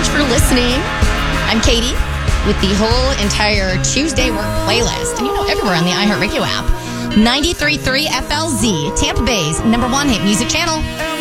much for listening. I'm Katie with the whole entire Tuesday Work playlist. And everywhere on the iHeartRadio app. 93.3 FLZ, Tampa Bay's #1 hit music channel.